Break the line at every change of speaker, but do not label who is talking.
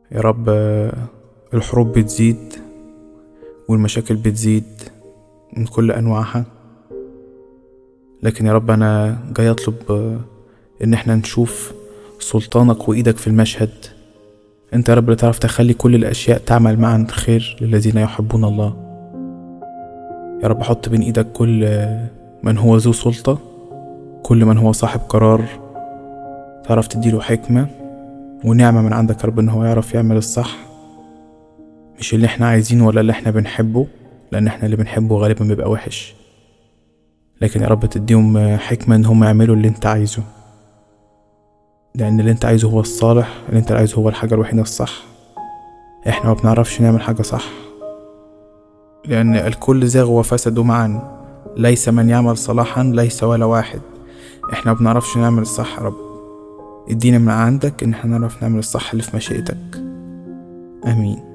يا رب. الحروب بتزيد والمشاكل بتزيد من كل أنواعها، لكن يا رب أنا جاي أطلب إن احنا نشوف سلطانك وإيدك في المشهد. انت يا رب اللي تعرف تخلي كل الأشياء تعمل معا خير للذين يحبون الله. يا رب حط بين إيدك كل من هو ذو سلطة، كل من هو صاحب قرار، تعرف تديله حكمة ونعمة من عندك يا رب، إن هو يعرف يعمل الصح، مش اللي احنا عايزينه ولا اللي احنا بنحبه، لأن احنا اللي بنحبه غالبا بيبقى وحش. لكن يا رب تديهم حكمة إن هم يعملوا اللي انت عايزه، لأن اللي انت عايزه هو الصالح، اللي انت عايزه هو الحاجة الوحيدة الصح. احنا ما بنعرفش نعمل حاجة صح، لأن الكل زاغ وفسدوا معا، ليس من يعمل صلاحا ليس ولا واحد. احنا ما بنعرفش نعمل الصح يا رب، ادينا من عندك ان احنا نعرف نعمل الصح اللي في مشيئتك. امين.